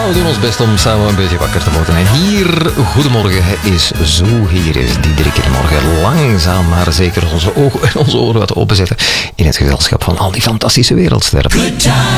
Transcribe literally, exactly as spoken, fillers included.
we doen ons best om samen een beetje wakker te worden. En hier, goedemorgen, is zo. Hier is Diederik in de morgen. Langzaam maar zeker onze ogen en onze oren wat openzetten in het gezelschap van al die fantastische wereldsterren. Good times.